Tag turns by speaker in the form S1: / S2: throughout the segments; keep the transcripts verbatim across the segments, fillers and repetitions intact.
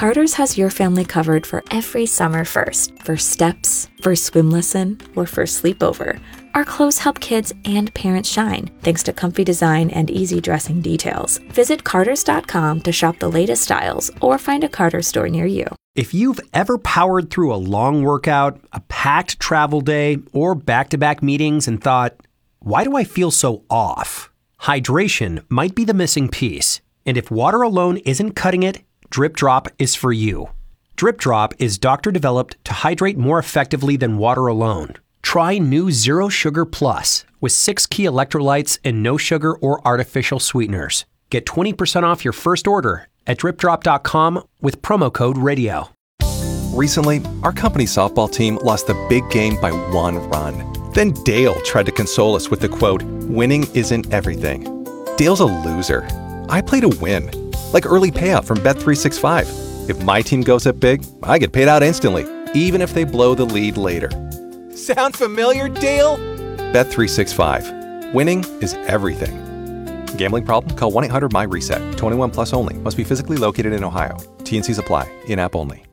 S1: Carter's has your family covered for every summer first. First steps, first swim lesson, or first sleepover. Our clothes help kids and parents shine, thanks to comfy design and easy dressing details. Visit Carter's dot com to shop the latest styles or find a Carter's store near you.
S2: If you've ever powered through a long workout, a packed travel day, or back-to-back meetings and thought, why do I feel so off? Hydration might be the missing piece. And if water alone isn't cutting it, Drip Drop is for you. Drip Drop is doctor-developed to hydrate more effectively than water alone. Try new Zero Sugar Plus with six key electrolytes and no sugar or artificial sweeteners. Get twenty percent off your first order at drip drop dot com with promo code radio.
S3: Recently, our company softball team lost the big game by one run. Then Dale tried to console us with the quote, "Winning isn't everything." Dale's a loser. I play to win. Like early payout from Bet three sixty-five. If my team goes up big, I get paid out instantly, even if they blow the lead later. Sound familiar, Dale? Bet three sixty-five. Winning is everything. Gambling problem? Call one eight hundred M Y reset. twenty-one plus only. Must be physically located in Ohio. T and Cs apply. In-app only.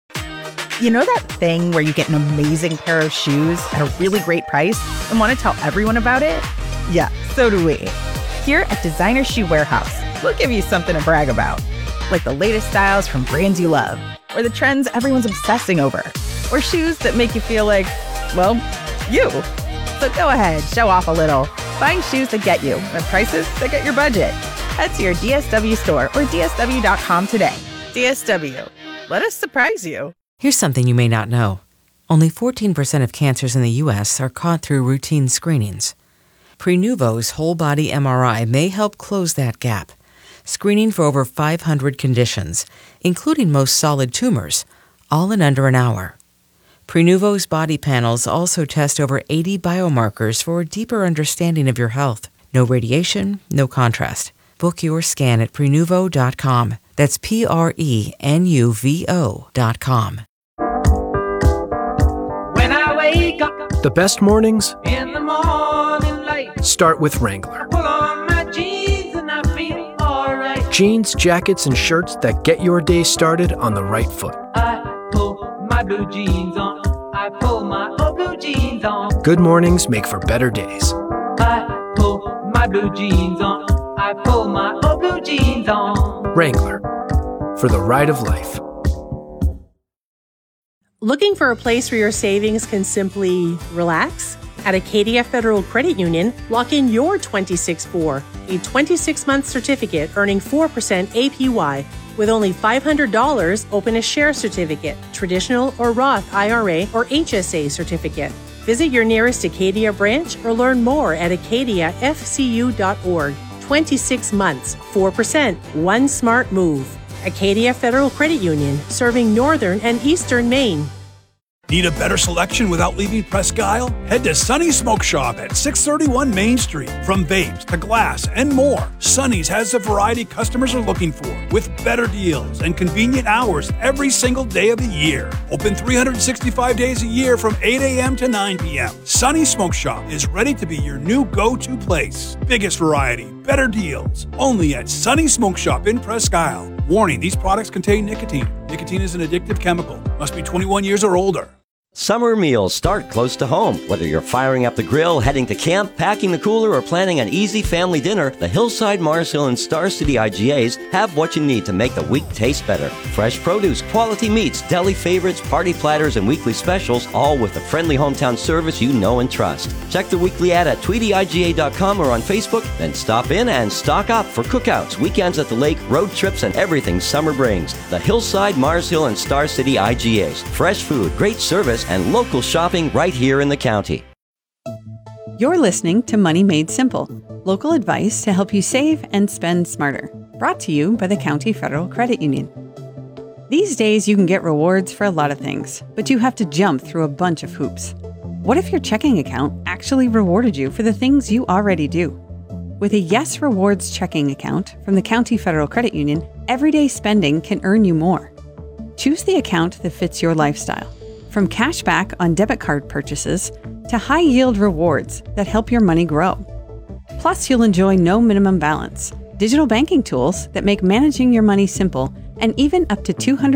S4: You know that thing where you get an amazing pair of shoes at a really great price and want to tell everyone about it? Yeah, so do we. Here at Designer Shoe Warehouse, we'll give you something to brag about. Like the latest styles from brands you love, or the trends everyone's obsessing over, or shoes that make you feel like, well, you. So go ahead, show off a little. Find shoes that get you at prices that get your budget. Head to your D S W store or D S W dot com today. D S W. Let us surprise you.
S5: Here's something you may not know. Only fourteen percent of cancers in the U S are caught through routine screenings. Prenuvo's whole-body M R I may help close that gap, screening for over five hundred conditions, including most solid tumors, all in under an hour. Prenuvo's body panels also test over eighty biomarkers for a deeper understanding of your health. No radiation, no contrast. Book your scan at prenuvo dot com. That's P R E N U V O dot com.
S6: When I wake up,
S7: the best mornings
S6: in the morning light,
S7: start with Wrangler.
S6: pull on my jeans and I feel alright.
S7: Jeans, jackets, and shirts that get your day started on the right foot.
S6: I pull my blue jeans on. I pull my old blue jeans on.
S7: Good mornings make for better days.
S6: I pull my blue jeans on. I pull my old blue jeans on.
S7: Wrangler, for the ride of life.
S8: Looking for a place where your savings can simply relax? At Acadia Federal Credit Union, lock in your twenty-six four, a twenty-six month certificate earning four percent A P Y. With only five hundred dollars, open a share certificate, traditional or Roth I R A or H S A certificate. Visit your nearest Acadia branch or learn more at acadia f c u dot org. twenty-six months, four percent, one smart move. Acadia Federal Credit Union, serving northern and eastern Maine.
S9: Need a better selection without leaving Presque Isle? Head to Sunny Smoke Shop at six thirty-one Main Street. From vapes to glass and more, Sunny's has the variety customers are looking for, with better deals and convenient hours every single day of the year. Open three hundred sixty-five days a year from eight a.m. to nine p.m. Sunny Smoke Shop is ready to be your new go-to place. Biggest variety, better deals, only at Sunny Smoke Shop in Presque Isle. Warning, these products contain nicotine. Nicotine is an addictive chemical. Must be twenty-one years or older.
S10: Summer meals start close to home. Whether you're firing up the grill, heading to camp, packing the cooler, or planning an easy family dinner, the Hillside, Mars Hill, and Star City I G As have what you need to make the week taste better. Fresh produce, quality meats, deli favorites, party platters, and weekly specials, all with the friendly hometown service you know and trust. Check the weekly ad at tweety I G A dot com or on Facebook, then stop in and stock up for cookouts, weekends at the lake, road trips, and everything summer brings. The Hillside, Mars Hill, and Star City I G As. Fresh food, great service, and local shopping right here in the county.
S11: You're listening to Money Made Simple, local advice to help you save and spend smarter. Brought to you by the County Federal Credit Union. These days, you can get rewards for a lot of things, but you have to jump through a bunch of hoops. What if your checking account actually rewarded you for the things you already do? With a Yes Rewards checking account from the County Federal Credit Union, everyday spending can earn you more. Choose the account that fits your lifestyle. From cash back on debit card purchases to high-yield rewards that help your money grow. Plus, you'll enjoy no minimum balance, digital banking tools that make managing your money simple, and even up to two hundred